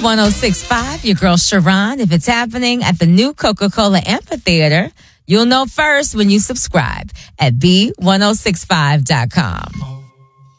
B1065, your girl Sharon. If it's happening at the new Coca-Cola Amphitheater, you'll know first when you subscribe at B1065.com.